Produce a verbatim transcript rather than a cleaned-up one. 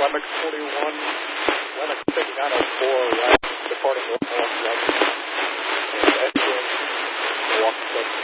Lennox forty-one, Lennox fifty-nine oh four, right, departing Milwaukee, and entering Milwaukee.